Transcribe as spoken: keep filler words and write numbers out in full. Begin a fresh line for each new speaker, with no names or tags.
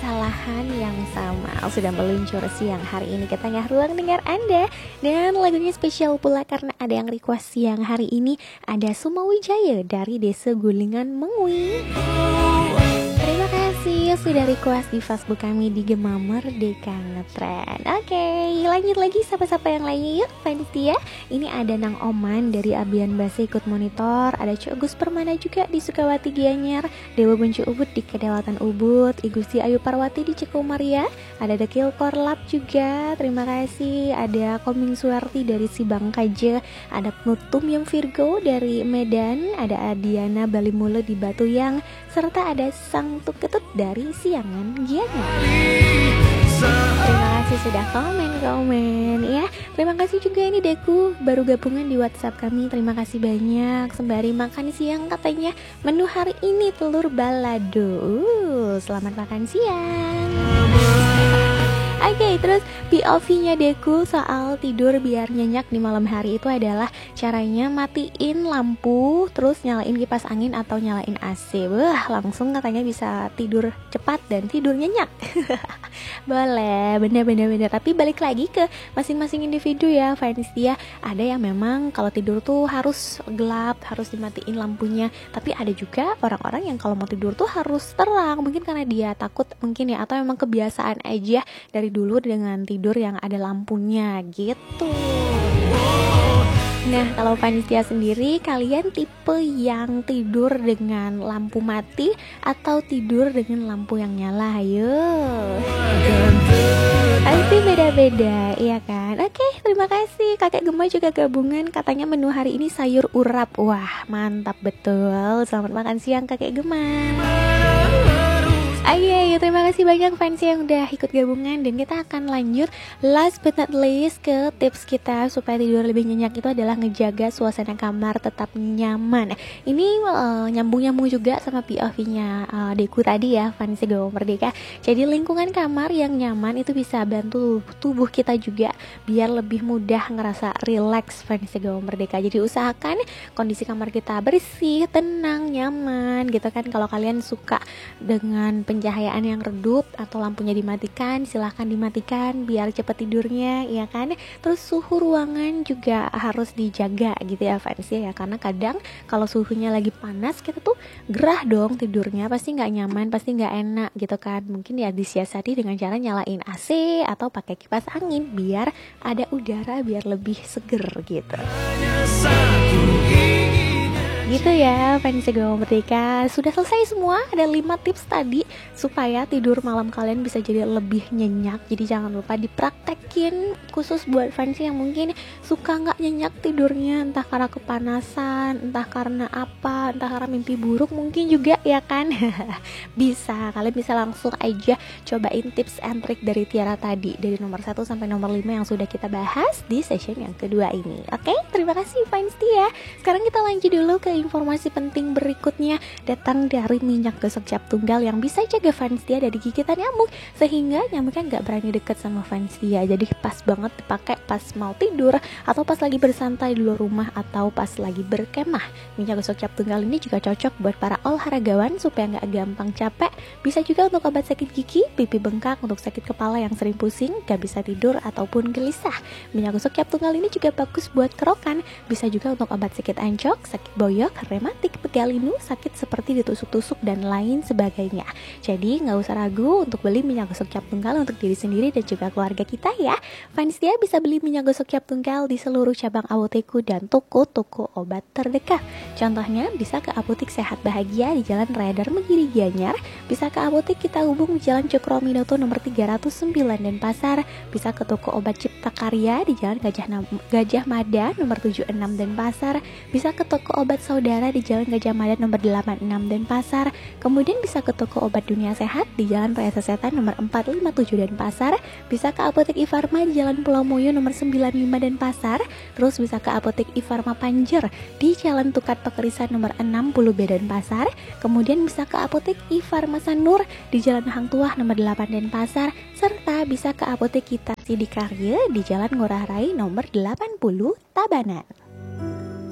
kesalahan yang sama sudah meluncur siang hari ini ke tengah ruang dengar Anda. Dan lagunya spesial pula karena ada yang request siang hari ini. Ada Suma Wijaya dari Desa Gulingan Mengui. Terima kasih sudah request di Facebook kami di Gema Merdeka Ngetren. Oke, lanjut lagi sapa-sapa yang lainnya yuk fans ya. Ini ada Nang Oman dari Abian Base ikut monitor. Ada Cuk Gus Permana juga di Sukawati Gianyar. Dewa Buncu Ubud di Kedewatan Ubud. Igusti Ayu Parwati di Cikumaria. Ada Dekil Korlap juga. Terima kasih. Ada Koming Suarti dari Sibangkaja. Ada Nutum yang Virgo dari Medan. Ada Adiana Balimule di Batuyang. Serta ada Sang Tuketut dari Siangan Gianyar. Terima kasih sudah komen-komen ya. Terima kasih juga ini Deku baru gabungan di WhatsApp kami. Terima kasih banyak. Sembari makan siang katanya menu hari ini telur balado. Uh, selamat makan siang. Oke, okay, terus P O V-nya Deku soal tidur biar nyenyak di malam hari itu adalah caranya matiin lampu, terus nyalain kipas angin atau nyalain A C. Wah, langsung katanya bisa tidur cepat dan tidur nyenyak. Boleh, bener-bener. Tapi balik lagi ke masing-masing individu ya, fans dia. Ada yang memang kalau tidur tuh harus gelap, harus dimatiin lampunya. Tapi ada juga orang-orang yang kalau mau tidur tuh harus terang. Mungkin karena dia takut mungkin ya, atau memang kebiasaan aja dari dulu dengan tidur yang ada lampunya gitu. Nah, kalau panitia sendiri, kalian tipe yang tidur dengan lampu mati atau tidur dengan lampu yang nyala? Ayo. Pasti beda-beda, iya kan? Oke, terima kasih. Kakek Gema juga gabungan, katanya menu hari ini sayur urap. Wah, mantap betul. Selamat makan siang Kakek Gema. Ayo, terima kasih banyak fans yang udah ikut gabungan. Dan kita akan lanjut last but not least ke tips kita supaya tidur lebih nyenyak itu adalah ngejaga suasana kamar tetap nyaman. Ini uh, nyambung-nyambung juga sama P O V-nya uh, Deku tadi ya, fans Gema Merdeka. Jadi lingkungan kamar yang nyaman itu bisa bantu tubuh kita juga biar lebih mudah ngerasa relax, fans Gema Merdeka. Jadi usahakan kondisi kamar kita bersih, tenang, nyaman gitu kan. Kalau kalian suka dengan pencahayaan yang redup atau lampunya dimatikan, silahkan dimatikan biar cepat tidurnya ya kan. Terus suhu ruangan juga harus dijaga gitu ya fans ya, karena kadang kalau suhunya lagi panas kita tuh gerah dong tidurnya, pasti nggak nyaman, pasti nggak enak gitu kan. Mungkin ya disiasati dengan cara nyalain A C atau pakai kipas angin biar ada udara biar lebih seger gitu. Gitu ya fans Gema Merdeka. Sudah selesai semua. Ada lima tips tadi supaya tidur malam kalian bisa jadi lebih nyenyak. Jadi jangan lupa dipraktekin, khusus buat fans yang mungkin suka gak nyenyak tidurnya, entah karena kepanasan, entah karena apa, entah karena mimpi buruk mungkin juga ya kan. Bisa, kalian bisa langsung aja cobain tips and trick dari Tiara tadi, dari nomor satu sampai nomor lima yang sudah kita bahas di session yang kedua ini. Oke, terima kasih fans Tia. Sekarang kita lanjut dulu ke informasi penting berikutnya, datang dari minyak gosok cap tunggal yang bisa jaga fans dia dari gigitan nyamuk, sehingga nyamuknya nggak berani deket sama fans dia. Jadi pas banget dipakai pas mau tidur atau pas lagi bersantai di luar rumah atau pas lagi berkemah. Minyak gosok cap tunggal ini juga cocok buat para olahragawan supaya nggak gampang capek. Bisa juga untuk obat sakit gigi, pipi bengkak, untuk sakit kepala yang sering pusing, gak bisa tidur ataupun gelisah. Minyak gosok cap tunggal ini juga bagus buat kerokan. Bisa juga untuk obat sakit ancok, sakit boyok, rematik, pegal linu, sakit seperti ditusuk-tusuk dan lain sebagainya. Jadi nggak usah ragu untuk beli minyak gosok cap tunggal untuk diri sendiri dan juga keluarga kita ya. Fans dia bisa beli minyak gosok cap tunggal di seluruh cabang apoteku dan toko-toko obat terdekat. Contohnya bisa ke Apotik Sehat Bahagia di Jalan Raya Darmagiri Gianyar, bisa ke Apotik Kita Hubung di Jalan Cokroaminoto nomor tiga ratus sembilan Denpasar, bisa ke toko obat Cipta Karya di Jalan Gajah, Gajah Mada nomor tujuh puluh enam Denpasar, bisa ke toko obat Saudara di Jalan Gajah Mada nomor delapan puluh enam Denpasar, kemudian bisa ke toko obat Dunia Sehat di Jalan Raya Sesetan nomor empat ratus lima puluh tujuh Denpasar, bisa ke Apotek Ifarma di Jalan Pulau Moyo nomor sembilan puluh lima Denpasar, terus bisa ke Apotek Ifarma Panjer di Jalan Tukat Pekerisan nomor enam puluh B Denpasar, kemudian bisa ke Apotek Ifarma Sanur di Jalan Hang Tuah nomor delapan Denpasar, serta bisa ke Apotek Kita Sidikarya di Jalan Ngurah Rai nomor delapan puluh Tabanan.